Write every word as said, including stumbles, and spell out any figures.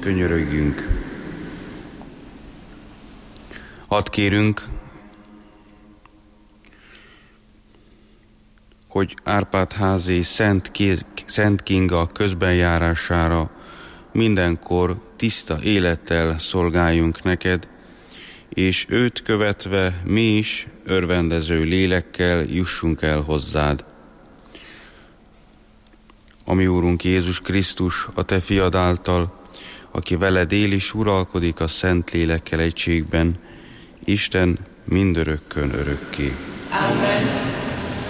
könyörögjünk. Hadd kérünk, hogy Árpád-házi Szent, Szent Kinga közbenjárására mindenkor tiszta élettel szolgáljunk neked, és őt követve mi is örvendező lélekkel jussunk el hozzád. Ami Úrunk Jézus Krisztus, a te fiad által, aki veled él és uralkodik a Szent Lélekkel egységben, Isten mindörökkön örökké. Amen.